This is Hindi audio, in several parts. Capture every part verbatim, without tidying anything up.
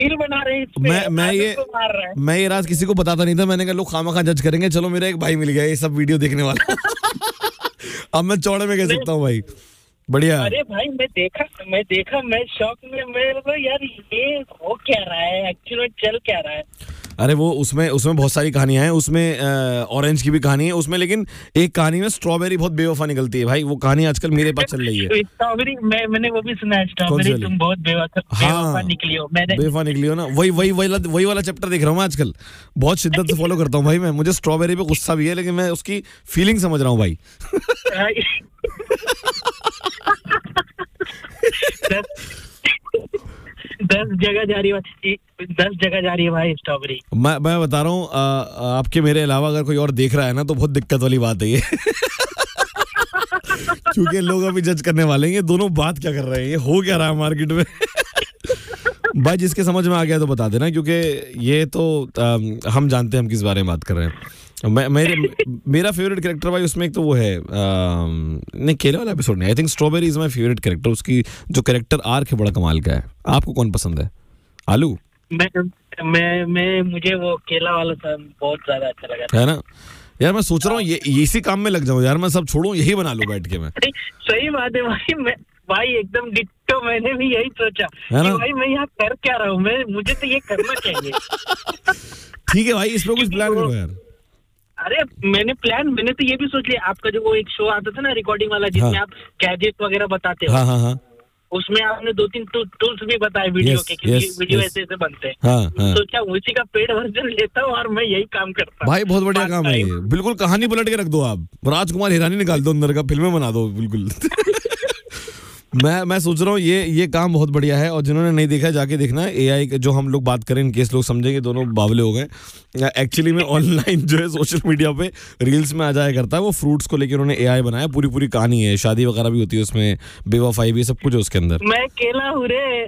रील बना रहे हैं इस पे, मैं मैं ये मार रहा है। मैं ये राज किसी को बताता नहीं था, मैंने कहा लोग खामा खा जज करेंगे, चलो मेरा एक भाई मिल गया ये सब वीडियो देखने वाला। अब मैं चौड़े में कह सकता हूँ भाई, बढ़िया। अरे भाई मैं देखा मैं देखा मैं शौक में, मेरे को यार ये हो क्या रहा है एक्चुअली, चल क्या रहा है। अरे वो उसमें उसमें बहुत सारी कहानियां हैं, उसमें ऑरेंज की भी कहानी है उसमें, लेकिन एक कहानी में स्ट्रॉबेरी बहुत बेवफा निकलती है भाई, वो कहानी आजकल मेरे पास चल रही है। स्ट्रॉबेरी मैं मैंने वो भी सुना है, स्ट्रॉबेरी तुम बहुत बेवफा हाँ, निकली हो। मैंने बेवफा निकली हो ना, वही वही वही वही वाला चैप्टर देख रहा हूँ मैं आजकल, बहुत शिद्दत से फॉलो करता हूँ भाई मैं। मुझे स्ट्रॉबेरी पे गुस्सा भी है, लेकिन मैं उसकी फीलिंग समझ रहा हूँ भाई। दस जगह जा रही है, दस जगह जा रही है भाई स्ट्रॉबेरी। मैं मैं बता रहा हूँ, आपके मेरे अलावा अगर कोई और देख रहा है ना तो बहुत दिक्कत वाली बात है ये। क्योंकि लोग अभी जज करने वाले हैं ये दोनों बात क्या कर रहे हैं, ये हो क्या रहा है मार्केट में। भाई जिसके समझ में आ गया तो बता देना, क्योंकि ये तो आ, हम जानते हैं हम किस बारे में बात कर रहे हैं। मैं मेरे मेरा फेवरेट कैरेक्टर भाई उसमें एक तो वो है, नहीं केले वाला एपिसोड नहीं, I think strawberry is my favourite character. उसकी जो कैरेक्टर आर्क है बड़ा कमाल का है। आपको कौन पसंद है? आलू? मैं मैं मैं मुझे वो केला वाला बहुत ज्यादा अच्छा लगा है ना यार। मैं सोच रहा हूँ ये इसी काम में लग जाऊं यार, मैं सब छोड़ूं यही बना लूं बैठ के मैं। सही बात है भाई, मैं भाई एकदम डिट्टो, मैंने भी यही सोचा कि भाई मैं यहाँ कर क्या रहा हूँ, मैं मुझे तो ये करना चाहिए। ठीक है भाई, इसमें कुछ प्लान करो यार। अरे मैंने प्लान मैंने तो ये भी सोच लिया, आपका जो वो एक शो आता था ना रिकॉर्डिंग वाला, जिसमें हाँ, आप गैजेट वगैरह बताते हो, हाँ, हाँ, हाँ, उसमें आपने दो तीन टूल्स भी बताए वीडियो yes, के कि yes, वीडियो yes. ऐसे ऐसे बनते हैं। हाँ, हाँ. सोचा उसी का पेड वर्जन लेता हूँ और मैं यही काम करता हूँ। भाई बहुत बढ़िया काम है ये, बिल्कुल कहानी पलट के रख दो आप, राजकुमार हिरानी निकाल दो अंदर का, फिल्में बना दो बिल्कुल। मैं मैं सोच रहा हूँ ये ये काम बहुत बढ़िया है, और जिन्होंने नहीं देखा जाके देखना है। एआई जो हम लोग बात करें, इन केस लोग समझेंगे दोनों बावले हो गए। एक्चुअली में ऑनलाइन जो है सोशल मीडिया पे रील्स में आ जाया करता है वो फ्रूट्स को लेकर उन्होंने एआई बनाया, पूरी पूरी कहानी है, शादी वगैरह भी होती है उसमें, बेवफाई भी, सब कुछ है उसके अंदर। मैं केला हूँ रे।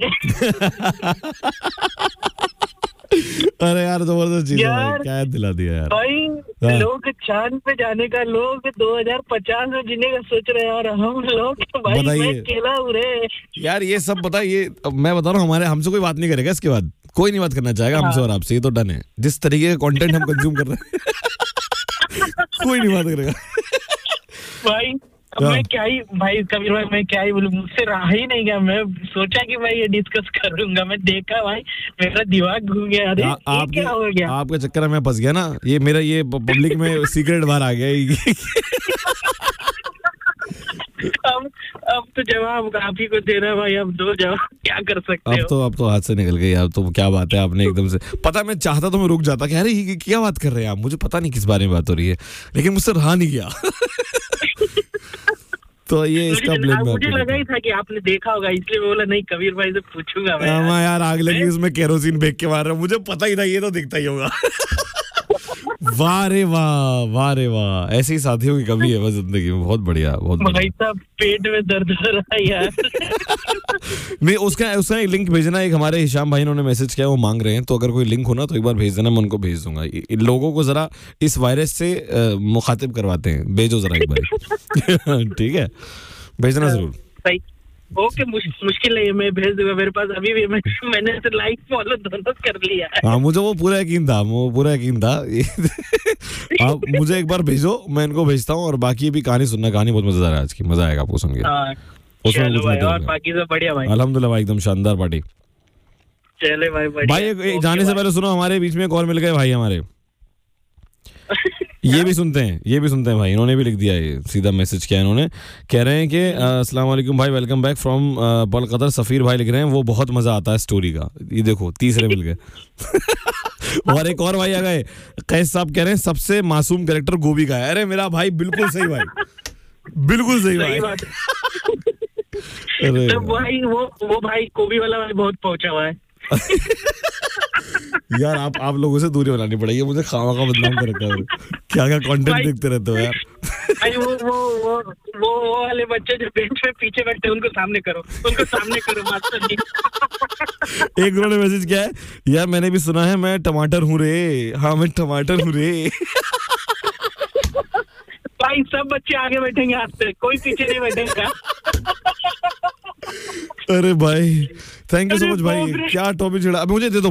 अरे यार जबरदस्त चीज है, क्या दिला दिया यार भाई। हाँ। लोग चांद पे जाने का, लोग दो हज़ार पचास में जीने का सोच रहे हैं और हम लोग भाई मैं केला हूँ रे। यार ये सब पता, ये मैं बता रहा हूँ, हमारे हमसे कोई बात नहीं करेगा इसके बाद, कोई नहीं बात करना चाहेगा हमसे और आपसे, ये तो डन है। जिस तरीके का कंटेंट हम कंज्यूम कर रहे हैं कोई नहीं बात करेगा भाई। मैं क्या ही भाई कबीर भाई, मैं क्या ही बोलूं, मुझसे रहा ही नहीं गया। मैं सोचा कि मैं ये डिस्कस करूंगा, मैं देखा भाई मेरा दिमाग घूम गया। अरे ये क्या हो गया? आपके चक्कर में फंस गया ना, ये मेरा ये पब्लिक में सीक्रेट बाहर आ गया। अब अब तो जवाब आप ही को देना है भाई, अब दो जवाब, क्या कर सकते अब हो? तो अब तो हाथ से निकल गई। अब तो क्या बात है, आपने एकदम से पता, मैं चाहता तो मैं रुक जाता कि अरे ये क्या बात कर रहे हैं आप, मुझे पता नहीं किस बारे में बात हो रही है, लेकिन मुझसे रहा नहीं गया। तो ये इसका ब्लेम है। मुझे लगा ही था कि आपने देखा होगा, इसलिए मैं बोला नहीं कबीर भाई से पूछूंगा मैं। यार, यार आग लगी उसमें केरोसिन फेंक के मार रहा हूं, मुझे पता ही था ये तो दिखता ही होगा। वाह रे वाह, वाह रे वाह, ऐसे ही साथियों की कमी है बस जिंदगी में। बहुत बढ़िया, बहुत भाई साहब पेट में दर्द हो रहा है यार। नहीं उसका उसका एक लिंक भेजना, एक हमारे हिशाम भाई ने मैसेज किया, वो मांग रहे हैं, तो अगर कोई लिंक हो ना तो एक बार भेज देना, मैं उनको भेज दूंगा। इन लोगों को जरा इस वायरस से मुखातिब करवाते हैं, भेजो जरा एक बार। ठीक है, भेजना जरूर। ओके, मुश्किल नहीं है, मैं भेज दूंगा। मेरे पास अभी भी मैं, मैंने तो लाइक फॉलो दोनों कर लिया है। हाँ मुझे वो पूरा यकीन था, वो पूरा यकीन था। आप मुझे एक बार भेजो, मैं इनको भेजता हूँ, और बाकी भी कहानी सुनना, कहानी बहुत मजेदार है आज की, मजा आएगा आपको सुन के। और बाकी सब बढ़िया भाई? अल्हम्दुलिल्लाह भाई, एकदम शानदार पार्टी। चले भाई भाई जाने से पहले सुनो, हमारे बीच में एक और मिल गए भाई हमारे। ये भी सुनते हैं, ये भी सुनते हैं भाई, इन्होंने भी लिख दिया, ये सीधा मैसेज किया इन्होंने, कह रहे हैं कि अस्सलाम वालेकुम भाई, वेलकम बैक फ्रॉम बल कतर। सफीर भाई लिख रहे हैं वो बहुत मजा आता है स्टोरी का। ये देखो तीसरे मिल गए। और एक और भाई आ गए, कैस साहब कह रहे हैं सबसे मासूम कैरेक्टर गोभी का है। अरे मेरा भाई बिल्कुल सही भाई, बिल्कुल सही भाई। अरे तो भाई वो वो भाई गोभी वाला भाई बहुत पहुंचा हुआ है। यार आप आप लोगों से दूरी बनानी पड़ेगी, मुझे खामा का बदनाम कर रखा है। क्या क्या कंटेंट देखते रहते हो यार। भाई वो वो वो वो वो वाले बच्चे जो बेंच पे पीछे बैठे उनको सामने करो, उनको सामने करो मास्टर जी। एक उन्होंने मैसेज किया है, यार मैंने भी सुना है मैं टमाटर हूँ रे। हाँ मैं टमाटर हूँ रे। भाई सब बच्चे आगे बैठेंगे आज से, कोई पीछे नहीं बैठेगा। अरे भाई थैंक यू सो मच भाई, क्या टॉपिक छेड़ा। अब मुझे दे दो